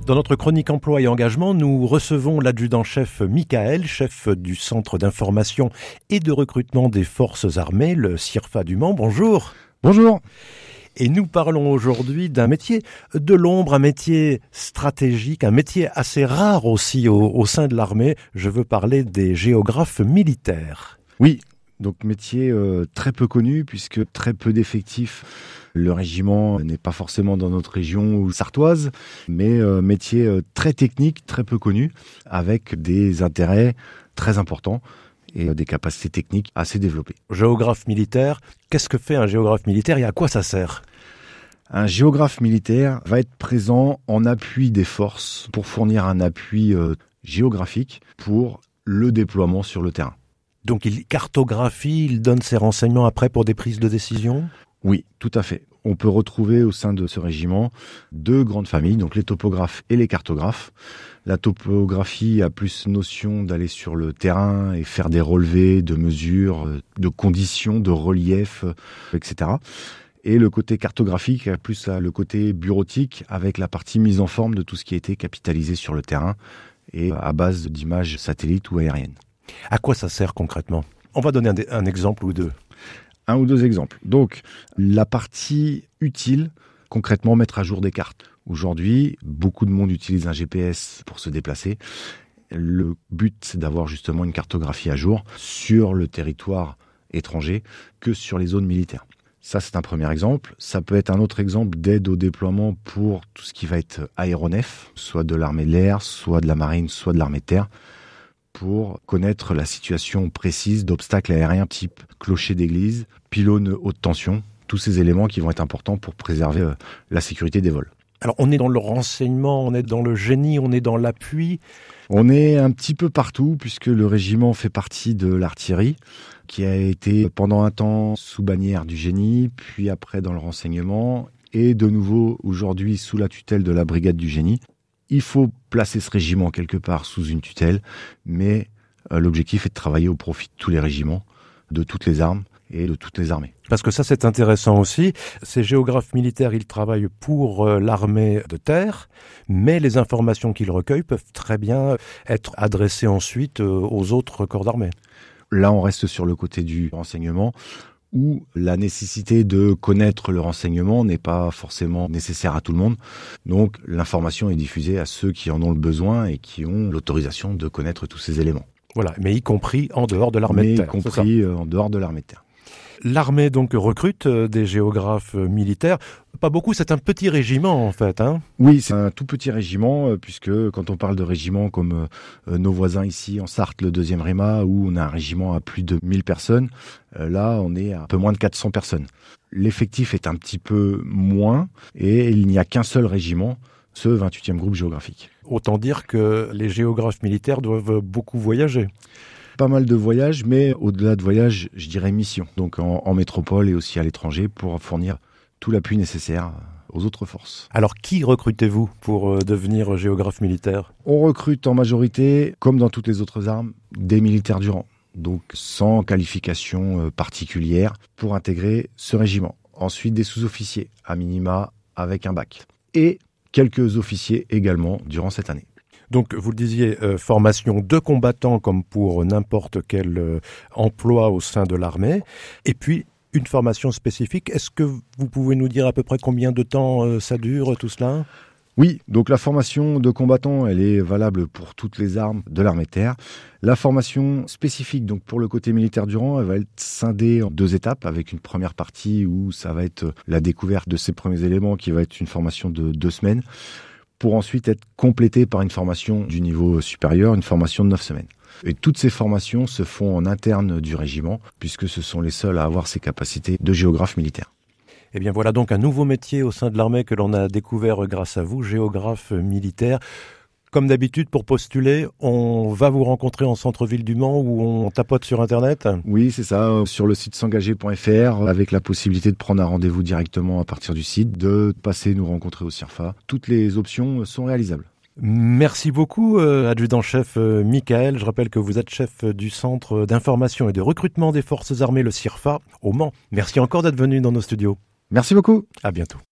Dans notre chronique emploi et engagement, nous recevons l'adjudant-chef Michael, chef du Centre d'information et de recrutement des forces armées, le CIRFA du Mans. Bonjour. Bonjour. Et nous parlons aujourd'hui d'un métier de l'ombre, un métier stratégique, un métier assez rare aussi au sein de l'armée. Je veux parler des géographes militaires. Oui, donc métier très peu connu puisque très peu d'effectifs. Le régiment n'est pas forcément dans notre région ou sartoise, mais métier très technique, très peu connu, avec des intérêts très importants et des capacités techniques assez développées. Géographe militaire, qu'est-ce que fait un géographe militaire et à quoi ça sert ? Un géographe militaire va être présent en appui des forces pour fournir un appui géographique pour le déploiement sur le terrain. Donc il cartographie, il donne ses renseignements après pour des prises de décision ? Oui, tout à fait. On peut retrouver au sein de ce régiment deux grandes familles, donc les topographes et les cartographes. La topographie a plus notion d'aller sur le terrain et faire des relevés de mesures, de conditions, de relief, etc. Et le côté cartographique a plus le côté bureautique avec la partie mise en forme de tout ce qui a été capitalisé sur le terrain et à base d'images satellites ou aériennes. À quoi ça sert concrètement ? On va donner un exemple ou deux. Un ou deux exemples. Donc, la partie utile, concrètement, mettre à jour des cartes. Aujourd'hui, beaucoup de monde utilise un GPS pour se déplacer. Le but, c'est d'avoir justement une cartographie à jour sur le territoire étranger que sur les zones militaires. Ça, c'est un premier exemple. Ça peut être un autre exemple d'aide au déploiement pour tout ce qui va être aéronef, soit de l'armée de l'air, soit de la marine, soit de l'armée de terre, pour connaître la situation précise d'obstacles aériens type clocher d'église, pylône haute tension, tous ces éléments qui vont être importants pour préserver la sécurité des vols. Alors on est dans le renseignement, on est dans le génie, on est dans l'appui. On est un petit peu partout puisque le régiment fait partie de l'artillerie qui a été pendant un temps sous bannière du génie, puis après dans le renseignement et de nouveau aujourd'hui sous la tutelle de la brigade du génie. Il faut placer ce régiment quelque part sous une tutelle, mais l'objectif est de travailler au profit de tous les régiments, de toutes les armes et de toutes les armées. Parce que ça, c'est intéressant aussi. Ces géographes militaires, ils travaillent pour l'armée de terre, mais les informations qu'ils recueillent peuvent très bien être adressées ensuite aux autres corps d'armée. Là, on reste sur le côté du renseignement, où la nécessité de connaître le renseignement n'est pas forcément nécessaire à tout le monde. Donc l'information est diffusée à ceux qui en ont le besoin et qui ont l'autorisation de connaître tous ces éléments. Voilà, mais y compris en dehors de l'armée de terre. Y compris en dehors de l'armée de terre. L'armée donc recrute des géographes militaires. Pas beaucoup, c'est un petit régiment en fait. Hein. Oui, c'est un tout petit régiment, puisque quand on parle de régiments comme nos voisins ici en Sarthe, le 2e Réma, où on a un régiment à plus de 1000 personnes, là on est à un peu moins de 400 personnes. L'effectif est un petit peu moins et il n'y a qu'un seul régiment, ce 28e groupe géographique. Autant dire que les géographes militaires doivent beaucoup voyager. Pas mal de voyages, mais au-delà de voyages, je dirais mission. Donc en métropole et aussi à l'étranger pour fournir tout l'appui nécessaire aux autres forces. Alors qui recrutez-vous pour devenir géographe militaire ? On recrute en majorité, comme dans toutes les autres armes, des militaires du rang. Donc sans qualification particulière pour intégrer ce régiment. Ensuite des sous-officiers, à minima avec un bac. Et quelques officiers également durant cette année. Donc, vous le disiez, formation de combattants comme pour n'importe quel emploi au sein de l'armée. Et puis, une formation spécifique. Est-ce que vous pouvez nous dire à peu près combien de temps ça dure, tout cela ? Oui, donc la formation de combattants, elle est valable pour toutes les armes de l'armée de terre. La formation spécifique, donc pour le côté militaire du rang, elle va être scindée en 2 étapes, avec une première partie où ça va être la découverte de ces premiers éléments, qui va être une formation de 2 semaines, pour ensuite être complétée par une formation du niveau supérieur, une formation de 9 semaines. Et toutes ces formations se font en interne du régiment, puisque ce sont les seuls à avoir ces capacités de géographe militaire. Eh bien voilà donc un nouveau métier au sein de l'armée que l'on a découvert grâce à vous, géographe militaire. Comme d'habitude, pour postuler, on va vous rencontrer en centre-ville du Mans ou on tapote sur Internet ? Oui, c'est ça, sur le site s'engager.fr, avec la possibilité de prendre un rendez-vous directement à partir du site, de passer nous rencontrer au CIRFA. Toutes les options sont réalisables. Merci beaucoup, adjudant-chef Michael. Je rappelle que vous êtes chef du Centre d'information et de recrutement des forces armées, le CIRFA, au Mans. Merci encore d'être venu dans nos studios. Merci beaucoup. À bientôt.